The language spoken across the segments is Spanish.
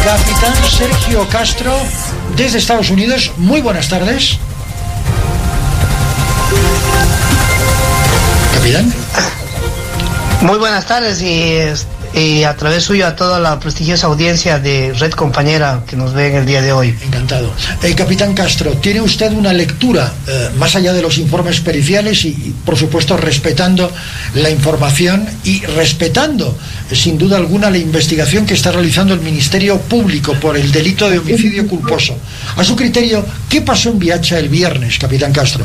Capitán Sergio Castro, desde Estados Unidos, muy buenas tardes. Capitán. Muy buenas tardes y a través suyo a toda la prestigiosa audiencia de Red Compañera que nos ve en el día de hoy. Encantado. Capitán Castro, ¿tiene usted una lectura más allá de los informes periciales y, por supuesto, respetando la información y respetando, sin duda alguna, la investigación que está realizando el Ministerio Público por el delito de homicidio culposo? A su criterio, ¿qué pasó en Biacha el viernes, Capitán Castro?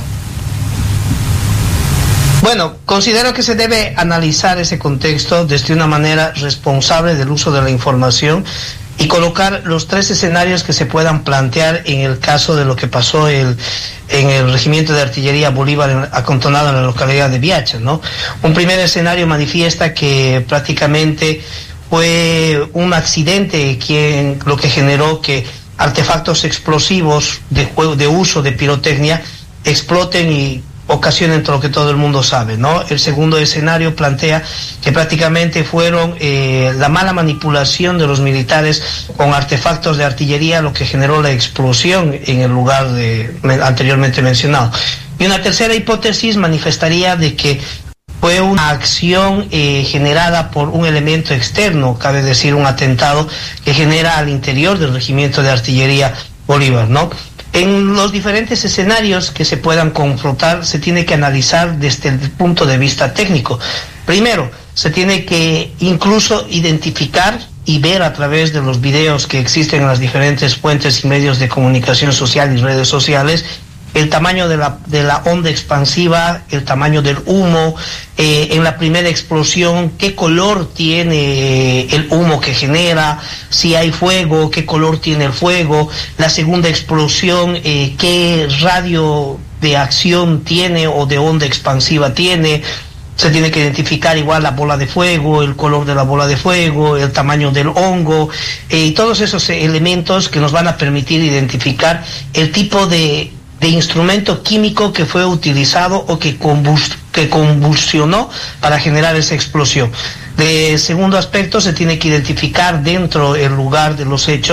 Bueno, considero que se debe analizar ese contexto desde una manera responsable del uso de la información y colocar los tres escenarios que se puedan plantear en el caso de lo que pasó en el Regimiento de Artillería Bolívar acantonado en la localidad de Biacha, ¿no? Un primer escenario manifiesta que prácticamente fue un accidente lo que generó que artefactos explosivos de uso de pirotecnia exploten y ocasionen lo que todo el mundo sabe, ¿no? El segundo escenario plantea que prácticamente fueron la mala manipulación de los militares con artefactos de artillería lo que generó la explosión en el lugar anteriormente mencionado. Y una tercera hipótesis manifestaría de que fue una acción generada por un elemento externo, cabe decir un atentado que genera al interior del Regimiento de Artillería Bolívar, ¿no? En los diferentes escenarios que se puedan confrontar se tiene que analizar desde el punto de vista técnico. Primero, se tiene que incluso identificar y ver a través de los videos que existen en las diferentes fuentes y medios de comunicación social y redes sociales el tamaño de la onda expansiva, el tamaño del humo, en la primera explosión, qué color tiene el humo que genera, si hay fuego, qué color tiene el fuego, la segunda explosión, qué radio de acción tiene o de onda expansiva tiene. Se tiene que identificar igual la bola de fuego, el color de la bola de fuego, el tamaño del hongo, y todos esos elementos que nos van a permitir identificar el tipo de instrumento químico que fue utilizado o que convulsionó para generar esa explosión. De segundo aspecto, se tiene que identificar dentro del lugar de los hechos